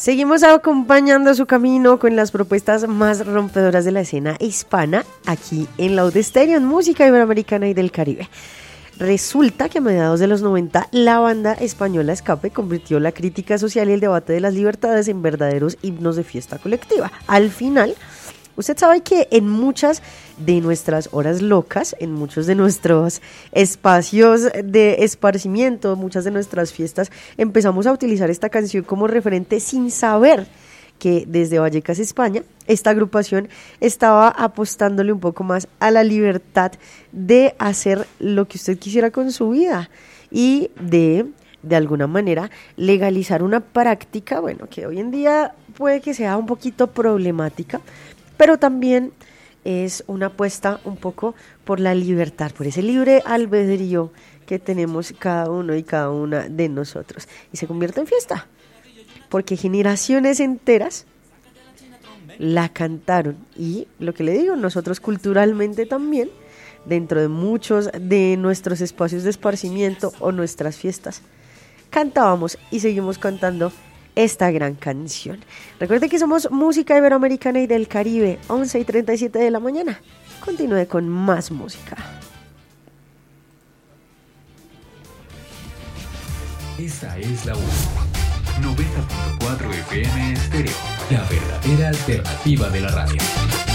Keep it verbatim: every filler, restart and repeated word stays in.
Seguimos acompañando su camino con las propuestas más rompedoras de la escena hispana aquí en Loud Stereo, en música iberoamericana y del Caribe. Resulta que a mediados de los noventa la banda española Escape convirtió la crítica social y el debate de las libertades en verdaderos himnos de fiesta colectiva. Al final, usted sabe que en muchas de nuestras horas locas, en muchos de nuestros espacios de esparcimiento, muchas de nuestras fiestas, empezamos a utilizar esta canción como referente sin saber que desde Vallecas, España, esta agrupación estaba apostándole un poco más a la libertad de hacer lo que usted quisiera con su vida y de, de alguna manera, legalizar una práctica, bueno, que hoy en día puede que sea un poquito problemática, pero también es una apuesta un poco por la libertad, por ese libre albedrío que tenemos cada uno y cada una de nosotros. Y se convierte en fiesta, porque generaciones enteras la cantaron. Y lo que le digo, nosotros culturalmente también, dentro de muchos de nuestros espacios de esparcimiento o nuestras fiestas, cantábamos y seguimos cantando esta gran canción. Recuerde que somos música iberoamericana y del Caribe, once y treinta y siete de la mañana. Continúe con más música. Esta es la noventa punto cuatro F M Estéreo, la verdadera alternativa de la radio.